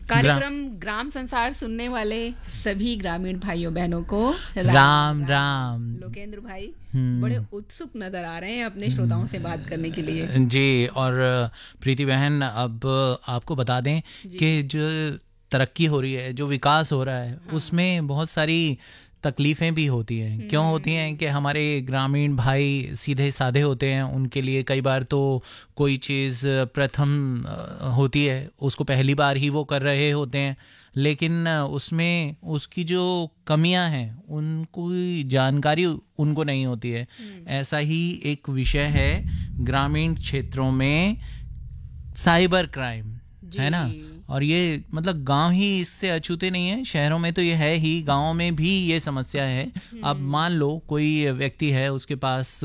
कार्यक्रम ग्राम संसार सुनने वाले सभी ग्रामीण भाइयों बहनों को राम राम। लोकेंद्र भाई बड़े उत्सुक नजर आ रहे हैं अपने श्रोताओं से बात करने के लिए। जी, और प्रीति बहन, अब आपको बता दें कि जो तरक्की हो रही है, जो विकास हो रहा है, उसमें बहुत सारी तकलीफ़ें भी होती हैं। क्यों होती हैं कि हमारे ग्रामीण भाई सीधे साधे होते हैं, उनके लिए कई बार तो कोई चीज़ प्रथम होती है, उसको पहली बार ही वो कर रहे होते हैं, लेकिन उसमें उसकी जो कमियां हैं उनको जानकारी उनको नहीं होती है। ऐसा ही एक विषय है ग्रामीण क्षेत्रों में साइबर क्राइम, है ना। और ये मतलब गांव ही इससे अछूते नहीं है, शहरों में तो ये है ही, गांवों में भी ये समस्या है। अब मान लो कोई व्यक्ति है, उसके पास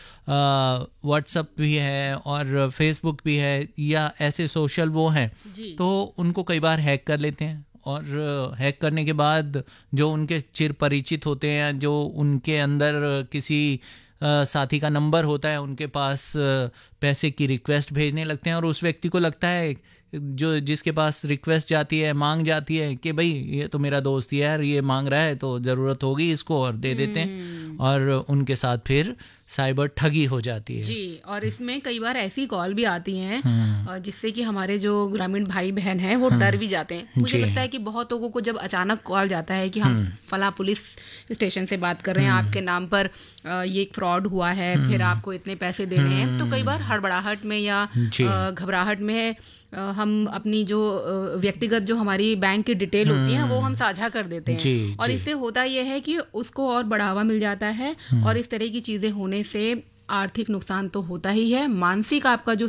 व्हाट्सएप भी है और फेसबुक भी है या ऐसे सोशल वो हैं, तो उनको कई बार हैक कर लेते हैं। और हैक करने के बाद जो उनके चिर परिचित होते हैं, जो उनके अंदर किसी साथी का नंबर होता है, उनके पास पैसे की रिक्वेस्ट भेजने लगते हैं। और उस व्यक्ति को लगता है, जो जिसके पास रिक्वेस्ट जाती है, मांग जाती है कि भाई ये तो मेरा दोस्त ही है यार, ये मांग रहा है तो ज़रूरत होगी इसको, और दे देते हैं। और उनके साथ फिर साइबर ठगी हो जाती है। जी, और इसमें कई बार ऐसी कॉल भी आती हैं जिससे कि हमारे जो ग्रामीण भाई बहन हैं वो डर भी जाते हैं। मुझे लगता है कि बहुत लोगों को जब अचानक कॉल जाता है कि हम फला पुलिस स्टेशन से बात कर रहे हैं, आपके नाम पर ये एक फ्रॉड हुआ है, फिर आपको इतने पैसे देने हैं, तो कई बार हड़बड़ाहट में या घबराहट में हम अपनी जो व्यक्तिगत जो हमारी बैंक की डिटेल होती है वो हम साझा कर देते हैं। और इससे होता यह है कि उसको और बढ़ावा मिल जाता है, और इस तरह की चीज़ें होने से आर्थिक नुकसान तो होता ही है, मानसिक आपका जो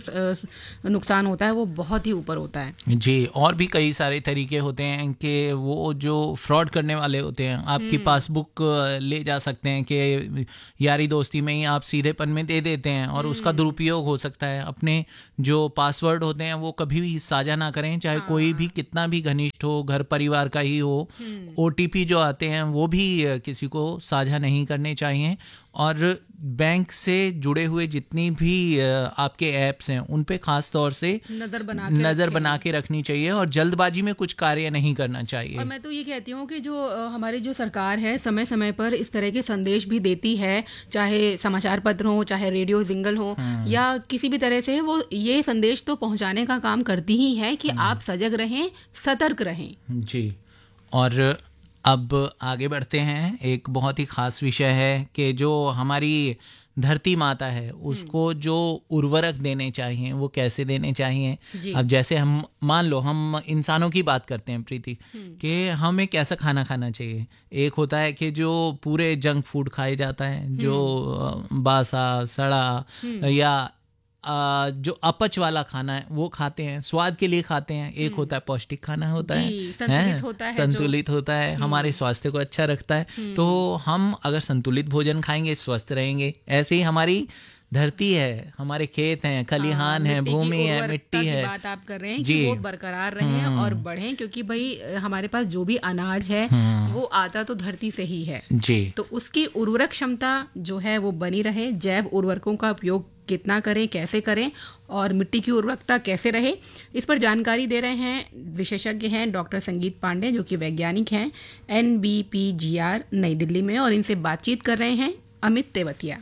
नुकसान होता है वो बहुत ही ऊपर होता है। जी, और भी कई सारे तरीके होते हैं कि वो जो फ्रॉड करने वाले होते हैं, आपकी पासबुक ले जा सकते हैं कि यारी दोस्ती में ही आप सीधेपन में दे देते हैं, और उसका दुरुपयोग हो सकता है। अपने जो पासवर्ड होते हैं वो कभी भी साझा ना करें, चाहे कोई भी कितना भी घनिष्ठ हो, घर परिवार का ही हो। OTP जो आते हैं वो भी किसी को साझा नहीं करने चाहिए। और बैंक से जुड़े हुए जितनी भी आपके ऐप्स हैं उन पे खास तौर से नज़र बना के रखनी चाहिए, और जल्दबाजी में कुछ कार्य नहीं करना चाहिए। और मैं तो ये कहती हूँ कि जो हमारी जो सरकार है समय समय पर इस तरह के संदेश भी देती है, चाहे समाचार पत्र हो, चाहे रेडियो जिंगल हो, या किसी भी तरह से वो ये संदेश तो पहुँचाने का काम करती ही है कि आप सजग रहें, सतर्क रहें। जी, और अब आगे बढ़ते हैं। एक बहुत ही ख़ास विषय है कि जो हमारी धरती माता है उसको जो उर्वरक देने चाहिए वो कैसे देने चाहिए। अब जैसे हम मान लो हम इंसानों की बात करते हैं प्रीति, कि हमें कैसा खाना खाना चाहिए। एक होता है कि जो पूरे जंक फूड खाए जाता है, जो बासा सड़ा या जो अपच वाला खाना है वो खाते हैं, स्वाद के लिए खाते हैं। एक होता है पौष्टिक खाना होता है, संतुलित होता है, हमारे स्वास्थ्य को अच्छा रखता है। तो हम अगर संतुलित भोजन खाएंगे स्वस्थ रहेंगे। ऐसे ही हमारी धरती है, हमारे खेत हैं, खलिहान है, भूमि है, मिट्टी है, बात आप कर रहे हैं कि वो बरकरार रहें और बढ़ें, क्योंकि भाई हमारे पास जो भी अनाज है वो आता तो धरती से ही है जी। तो उसकी उर्वरक क्षमता जो है वो बनी रहे। जैव उर्वरकों का उपयोग कितना करें, कैसे करें, और मिट्टी की उर्वरकता कैसे रहे, इस पर जानकारी दे रहे हैं विशेषज्ञ हैं डॉक्टर संगीत पांडे, जो कि वैज्ञानिक हैं NBPGR नई दिल्ली में, और इनसे बातचीत कर रहे हैं अमित तेवतिया।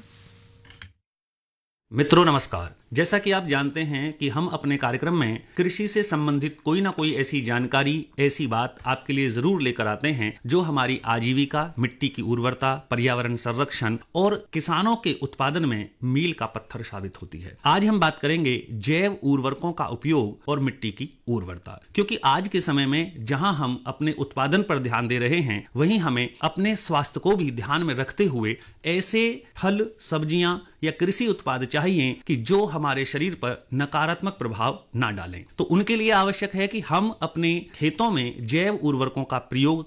मित्रों नमस्कार। जैसा कि आप जानते हैं कि हम अपने कार्यक्रम में कृषि से संबंधित कोई ना कोई ऐसी जानकारी, ऐसी बात आपके लिए जरूर लेकर आते हैं जो हमारी आजीविका, मिट्टी की उर्वरता, पर्यावरण संरक्षण और किसानों के उत्पादन में मील का पत्थर साबित होती है। आज हम बात करेंगे जैव उर्वरकों का उपयोग और मिट्टी की उर्वरता, क्योंकि आज के समय में जहां हम अपने उत्पादन पर ध्यान दे रहे हैं, वहीं हमें अपने स्वास्थ्य को भी ध्यान में रखते हुए ऐसे फल, सब्जियां या कृषि उत्पाद चाहिए कि जो हमारे शरीर पर नकारात्मक प्रभाव ना डालें। तो उनके लिए आवश्यक है कि हम अपने खेतों में जैव उर्वरकों का प्रयोग करें,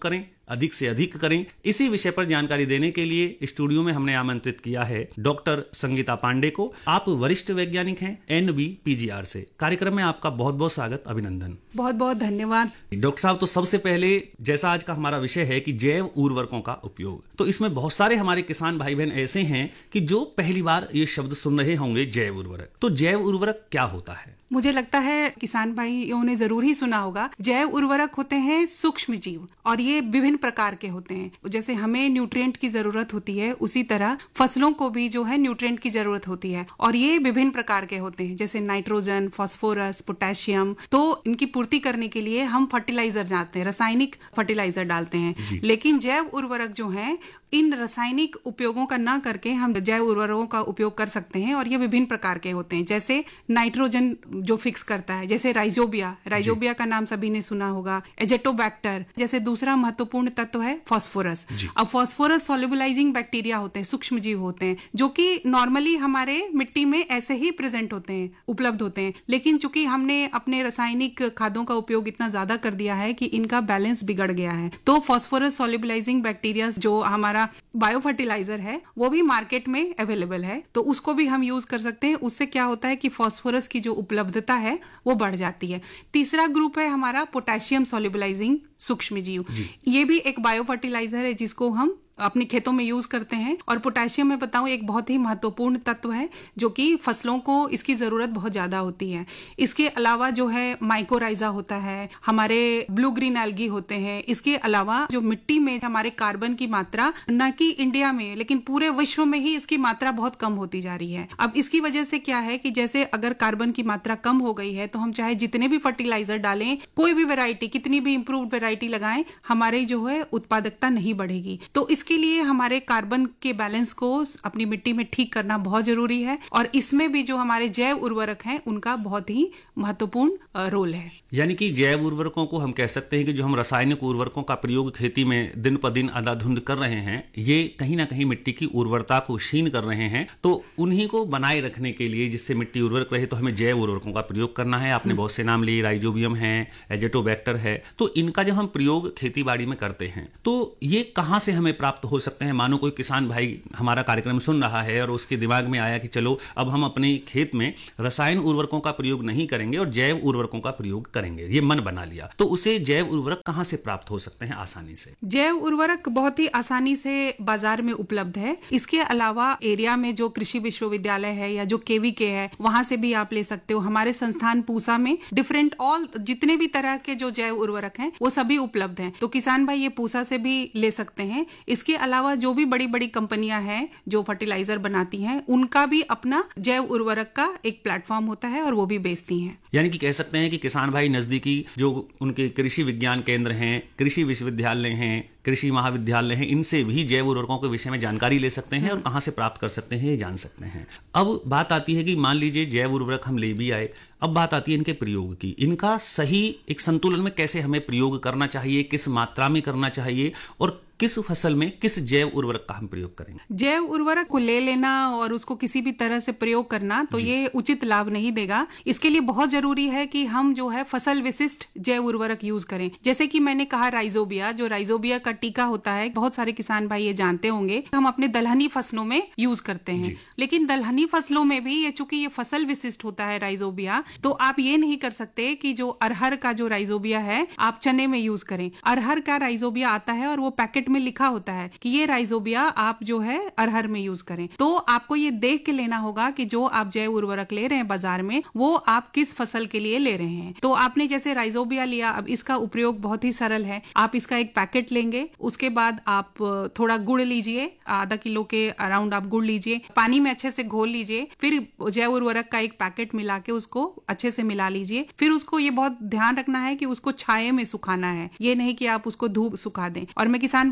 अधिक से अधिक करें। इसी विषय पर जानकारी देने के लिए स्टूडियो में हमने आमंत्रित किया है डॉक्टर संगीता पांडे को। आप वरिष्ठ वैज्ञानिक हैं NBPGR से। कार्यक्रम में आपका बहुत बहुत स्वागत, अभिनंदन। बहुत बहुत धन्यवाद डॉक्टर साहब। तो सबसे पहले, जैसा आज का हमारा विषय है कि जैव उर्वरकों का उपयोग, तो इसमें बहुत सारे हमारे किसान भाई बहन ऐसे हैं कि जो पहली बार ये शब्द सुन रहे होंगे, जैव उर्वरक। तो जैव उर्वरक क्या होता है? मुझे लगता है किसान भाइयों ने जरूर ही सुना होगा। जैव उर्वरक होते हैं सूक्ष्म जीव और ये विभिन्न प्रकार के होते हैं। जैसे हमें न्यूट्रिएंट की जरूरत होती है, उसी तरह फसलों को भी जो है न्यूट्रिएंट की जरूरत होती है और ये विभिन्न प्रकार के होते हैं, जैसे नाइट्रोजन, फास्फोरस, पोटेशियम। तो इनकी पूर्ति करने के लिए हम फर्टिलाइजर डालते हैं, रासायनिक फर्टिलाइजर डालते हैं। लेकिन जैव उर्वरक जो है, इन रासायनिक उपयोगों का ना करके हम जैव उर्वरकों का उपयोग कर सकते हैं और ये विभिन्न प्रकार के होते हैं। जैसे नाइट्रोजन जो फिक्स करता है, जैसे राइजोबिया का नाम सभी ने सुना होगा, एजेटोबैक्टर। जैसे दूसरा महत्वपूर्ण तत्व है फास्फोरस। अब फास्फोरस सोल्युबलाइजिंग बैक्टीरिया होते हैं, सूक्ष्म जीव होते हैं, जो कि नॉर्मली हमारे मिट्टी में ऐसे ही प्रेजेंट होते हैं, उपलब्ध होते हैं। लेकिन चूंकि हमने अपने रासायनिक खादों का उपयोग इतना ज्यादा कर दिया है कि इनका बैलेंस बिगड़ गया है, तो फास्फोरस सोल्युबलाइजिंग बैक्टीरिया जो हमारा बायो फर्टिलाइजर है वो भी मार्केट में अवेलेबल है, तो उसको भी हम यूज कर सकते हैं। उससे क्या होता है कि फास्फोरस की जो उपलब्धता है वो बढ़ जाती है। तीसरा ग्रुप है हमारा पोटेशियम सोल्युबलाइजिंग सूक्ष्म जीव। ये भी एक बायो फर्टिलाइजर है जिसको हम अपने खेतों में यूज करते हैं। और पोटेशियम मैं बताऊं एक बहुत ही महत्वपूर्ण तत्व है जो कि फसलों को इसकी जरूरत बहुत ज्यादा होती है। इसके अलावा जो है माइकोराइजा होता है, हमारे ब्लू ग्रीन एल्गी होते हैं। इसके अलावा जो मिट्टी में हमारे कार्बन की मात्रा, न कि इंडिया में लेकिन पूरे विश्व में ही इसकी मात्रा बहुत कम होती जा रही है। अब इसकी वजह से क्या है कि जैसे अगर कार्बन की मात्रा कम हो गई है तो हम चाहे जितने भी फर्टिलाइजर डालें, कोई भी वेराइटी, कितनी भी इंप्रूव्ड वेराइटी लगाएं, हमारी जो है उत्पादकता नहीं बढ़ेगी। तो इसके लिए हमारे कार्बन के बैलेंस को अपनी मिट्टी में ठीक करना बहुत जरूरी है और इसमें भी जो हमारे जैव उर्वरक हैं उनका बहुत ही महत्वपूर्ण रोल है। यानी कि जैव उर्वरकों को हम कह सकते हैं कि जो हम रासायनिक उर्वरकों का प्रयोग खेती में दिन पर दिन अंधाधुंध कर रहे हैं, ये कहीं ना कहीं मिट्टी की उर्वरता को क्षीण कर रहे हैं। तो उन्हीं को बनाए रखने के लिए, जिससे मिट्टी उर्वरक रहे, तो हमें जैव उर्वरकों का प्रयोग करना है। आपने बहुत से नाम लिए, राइजोबियम है, एजेटोबैक्टर है। तो इनका जब हम प्रयोग खेती बाड़ी में करते हैं तो ये कहाँ से हमें प्राप्त हो सकते हैं? मानो कोई किसान भाई हमारा कार्यक्रम सुन रहा है और उसके दिमाग में आया कि चलो अब हम अपने खेत में रसायन उर्वरकों का प्रयोग नहीं करेंगे और जैव उर्वरकों का प्रयोग करेंगे, ये मन बना लिया, तो उसे जैव उर्वरक कहां से प्राप्त हो सकते हैं आसानी से? जैव उर्वरक बहुत ही आसानी से बाजार में उपलब्ध है। इसके अलावा एरिया में जो कृषि विश्वविद्यालय है या जो KVK है, वहां से भी आप ले सकते हो। हमारे संस्थान पूसा में डिफरेंट जितने भी तरह के जो जैव उर्वरक हैं वो सभी उपलब्ध हैं, तो किसान भाई ये पूसा से भी ले सकते हैं। इसके अलावा जो भी बड़ी बड़ी कंपनियां हैं जो फर्टिलाइजर बनाती हैं, उनका भी अपना जैव उर्वरक का एक प्लेटफॉर्म होता है और वो भी बेचती हैं। यानी कि कह सकते हैं कि किसान भाई नजदीकी जो उनके कृषि विज्ञान केंद्र हैं, कृषि विश्वविद्यालय हैं, कृषि महाविद्यालय हैं, इनसे भी जैव उर्वरकों के विषय में जानकारी ले सकते हैं और कहां से प्राप्त कर सकते हैं ये जान सकते हैं। अब बात आती है कि मान लीजिए जैव उर्वरक हम ले भी आए, अब बात आती है इनके प्रयोग की। इनका सही एक संतुलन में कैसे हमें प्रयोग करना चाहिए, किस मात्रा में करना चाहिए और किस फसल में किस जैव उर्वरक का हम प्रयोग करेंगे? जैव उर्वरक को ले लेना और उसको किसी भी तरह से प्रयोग करना तो ये उचित लाभ नहीं देगा। इसके लिए बहुत जरूरी है कि हम जो है फसल विशिष्ट जैव उर्वरक यूज करें। जैसे कि मैंने कहा राइजोबिया का टीका होता है, बहुत सारे किसान भाई ये जानते होंगे, हम अपने दलहनी फसलों में यूज करते हैं। लेकिन दलहनी फसलों में भी ये चूंकि ये फसल विशिष्ट होता है राइजोबिया, तो आप ये नहीं कर सकते कि जो अरहर का जो राइजोबिया है आप चने में यूज करें। अरहर का राइजोबिया आता है और वो पैकेट में लिखा होता है कि ये राइजोबिया आप जो है अरहर में यूज करें। तो आपको ये देख के लेना होगा कि जो आप जैव उर्वरक ले रहे हैं बाजार में, वो आप किस फसल के लिए ले रहे हैं। तो आपने जैसे राइजोबिया लिया, अब इसका उपयोग बहुत ही सरल है। आप इसका एक पैकेट लेंगे, उसके बाद आप थोड़ा गुड़ लीजिए, आधा किलो के अराउंड आप गुड़ लीजिए, पानी में अच्छे से घोल लीजिए, फिर जैव उर्वरक का एक पैकेट मिला के उसको अच्छे से मिला लीजिए। फिर उसको ये बहुत ध्यान रखना है कि उसको छाये में सुखाना है, ये नहीं कि आप उसको धूप सुखा दें। और मैं किसान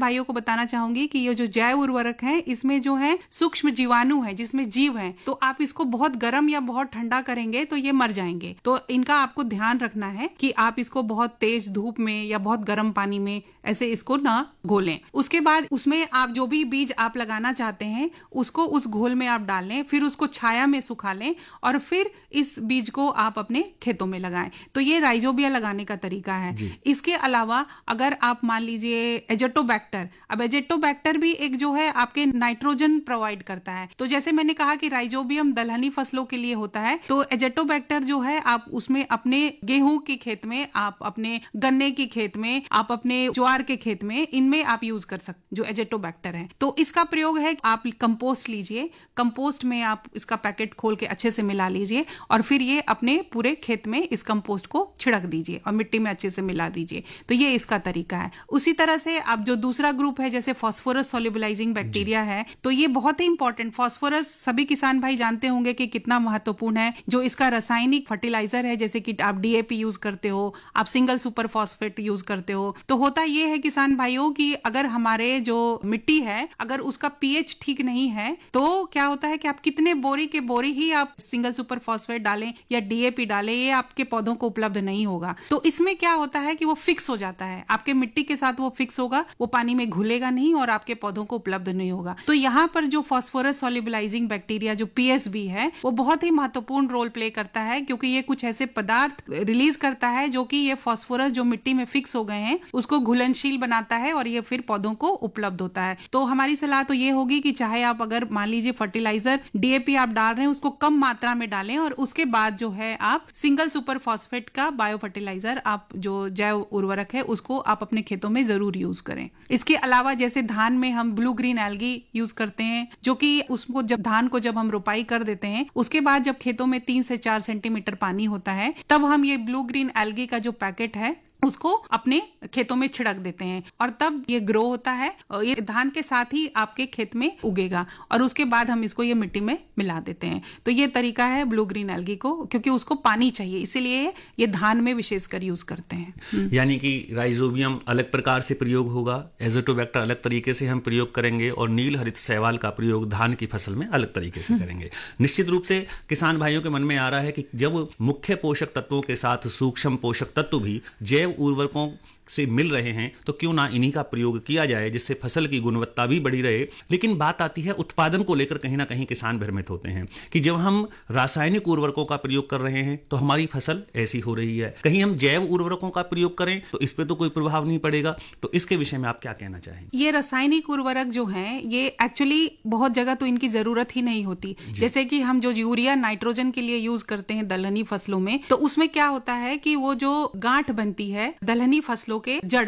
भाइयों को बताना चाहूंगी कि ये जो जैव उर्वरक है इसमें जो है सूक्ष्म जीवाणु है, जिसमें जीव है, तो आप इसको बहुत गर्म या बहुत ठंडा करेंगे तो ये मर जाएंगे। तो इनका आपको ध्यान रखना है कि आप इसको बहुत तेज धूप में या बहुत गर्म पानी में ऐसे इसको ना घोलें। उसके बाद उसमें आप जो भी बीज आप लगाना चाहते हैं उसको उस घोल में आप डाल लें, फिर उसको छाया में सुखा लें और फिर इस बीज को आप अपने खेतों में लगाएं। तो ये राइजोबिया लगाने का तरीका है। इसके अलावा अगर आप मान लीजिए एजेटोबैक्टर, अब एजेटोबैक्टर भी एक जो है आपके नाइट्रोजन प्रोवाइड करता है। तो जैसे मैंने कहा कि राइजोबियम दलहनी फसलों के लिए होता है, तो एजेटोबैक्टर जो है आप उसमें अपने गेहूं के खेत में, आप अपने गन्ने की खेत में, आप अपने ज्वार के खेत में, इनमें आप यूज कर सकते जो एजेटोबैक्टर है। तो इसका प्रयोग है, आप कंपोस्ट लीजिए, कंपोस्ट में आप इसका पैकेट खोल के अच्छे से मिला लीजिए और फिर ये अपने पूरे खेत में इस कंपोस्ट को छिड़क दीजिए और मिट्टी में अच्छे से मिला दीजिए। तो ये इसका तरीका है। उसी तरह से अब जो दूसरा ग्रुप है जैसे फास्फोरस सोल्युबलाइजिंग बैक्टीरिया है, तो ये बहुत ही इंपॉर्टेंट, फास्फोरस सभी किसान भाई जानते होंगे कि कितना महत्वपूर्ण है। जो इसका रासायनिक फर्टिलाइजर है, जैसे कि आप डीएपी यूज करते हो, आप सिंगल सुपर फॉस्फेट यूज करते हो, तो होता ये है किसान भाइयों कि अगर हमारे जो मिट्टी है अगर उसका पीएच ठीक नहीं है तो क्या होता है कि आप कितने बोरी के बोरी ही आप सिंगल सुपर फॉस्फेट डालें या डीएपी डालें, ये आपके पौधों को उपलब्ध नहीं होगा। तो इसमें क्या होता है कि वो फिक्स हो जाता है, आपके मिट्टी के साथ वो फिक्स होगा, वो पानी में घुलेगा नहीं और आपके पौधों को उपलब्ध नहीं होगा। तो यहाँ पर जो फास्फोरस सोल्युबलाइजिंग बैक्टीरिया जो पीएसबी है वो बहुत ही महत्वपूर्ण रोल प्ले करता है, क्योंकि ये कुछ ऐसे पदार्थ रिलीज करता है जो कि ये फास्फोरस जो मिट्टी में फिक्स हो गए हैं उसको घुलनशील बनाता है और ये फिर पौधों को उपलब्ध होता है। तो हमारी सलाह तो ये होगी कि चाहे आप अगर मान लीजिए फर्टिलाइजर डीएपी आप डाल रहे हैं उसको कम मात्रा में डालें और उसके बाद जो है आप सिंगल सुपर फॉस्फेट का बायो फर्टिलाइजर, आप जो जैव उर्वरक है उसको आप अपने खेतों में जरूर यूज करें। इसके अलावा जैसे धान में हम ब्लू ग्रीन एल्गी यूज करते हैं, जो कि उसको जब धान को जब हम रोपाई कर देते हैं उसके बाद जब खेतों में 3 से 4 सेंटीमीटर पानी होता है तब हम ये ब्लू ग्रीन एल्गी का जो पैकेट है उसको अपने खेतों में छिड़क देते हैं और तब ये ग्रो होता है और ये धान के साथ ही आपके खेत में उगेगा और उसके बाद हम इसको ये मिट्टी में मिला देते हैं। तो ये तरीका है ब्लू ग्रीन एल्गी को, क्योंकि उसको पानी चाहिए, इसीलिए ये धान में विशेषकर यूज करते हैं। यानी कि राइजोबियम अलग प्रकार से प्रयोग होगा, एजेटोबैक्टर अलग तरीके से हम प्रयोग करेंगे और नील हरित शैवाल का प्रयोग धान की फसल में अलग तरीके से करेंगे। निश्चित रूप से किसान भाइयों के मन में आ रहा है कि जब मुख्य पोषक तत्वों के साथ सूक्ष्म पोषक तत्व भी जैव उर्वरकों से मिल रहे हैं तो क्यों ना इन्हीं का प्रयोग किया जाए, जिससे फसल की गुणवत्ता भी बढ़ी रहे। लेकिन बात आती है उत्पादन को लेकर, कहीं ना कहीं किसान भ्रमित होते हैं कि जब हम रासायनिक उर्वरकों का प्रयोग कर रहे हैं तो हमारी फसल ऐसी हो रही है, कहीं हम जैव उर्वरकों का प्रयोग करें तो इस पर तो कोई प्रभाव नहीं पड़ेगा। तो इसके विषय में आप क्या कहना चाहेंगे? ये रासायनिक उर्वरक जो है ये एक्चुअली बहुत जगह तो इनकी जरूरत ही नहीं होती। जैसे कि हम जो यूरिया नाइट्रोजन के लिए यूज करते हैं दलहनी फसलों में, तो उसमें क्या होता है कि वो जो गांठ बनती है दलहनी फसलों के जड़